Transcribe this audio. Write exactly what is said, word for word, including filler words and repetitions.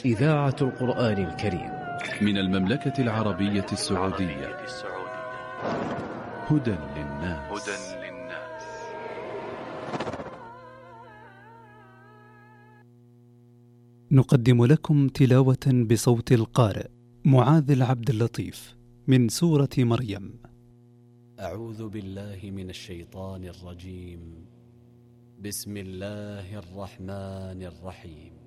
إذاعة القرآن الكريم من المملكة العربية السعودية. هدى للناس. نقدم لكم تلاوة بصوت القارئ معاذ العبد اللطيف من سورة مريم. أعوذ بالله من الشيطان الرجيم. بسم الله الرحمن الرحيم.